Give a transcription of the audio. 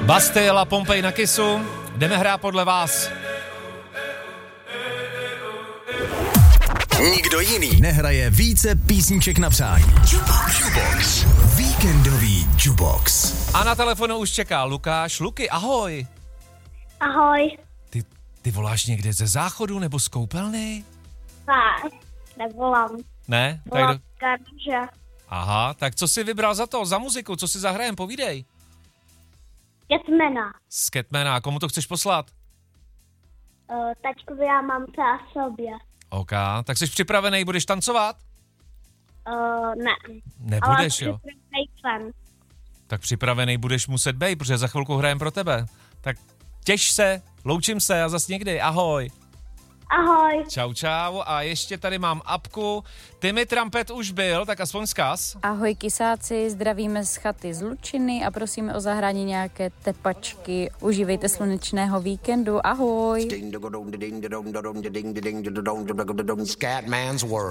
Bastille a Pompej na Kissu. Jdeme hrát podle vás. Nikdo jiný nehraje více písniček na přání. Jukebox. Víkendový Jukebox. A na telefonu už čeká Lukáš. Luky, ahoj. Ahoj. Ty voláš někde ze záchodu nebo z koupelny? Tak, nevolám. Ne? Volám z garáže. Aha, tak co jsi vybral za muziku? Co si zahrajem? Povídej. Catmana. Z Catmana. Komu to chceš poslat? Taťkovi a mamce a sobě. OK, tak jsi připravený, budeš tancovat? Ne. Nebudeš, jo? Fan. Tak připravený budeš muset být, protože za chvilku hrajem pro tebe. Tak těš se, loučím se a zas někdy. Ahoj. Ahoj. Čau a ještě tady mám apku. Timmy Trumpet už byl, tak aspoň vzkaz. Ahoj kysáci, zdravíme z chaty z Lučiny a prosíme o zahrání nějaké tepačky. Užívejte slunečného víkendu, ahoj. Scatman's World.